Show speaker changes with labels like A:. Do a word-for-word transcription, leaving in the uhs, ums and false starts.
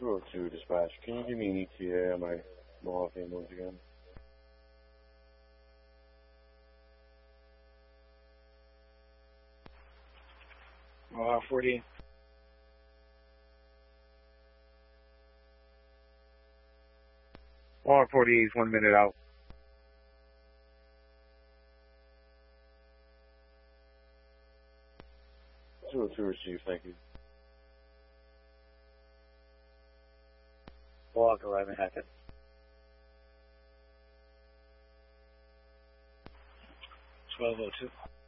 A: two oh two dispatch. Can you give me an E T A on my Mohawk ambulance again?
B: Mohawk forty.
C: Mohawk forty-eight is one minute out.
A: two oh two received, thank you.
B: Mohawk eleven Hackett. twelve oh two.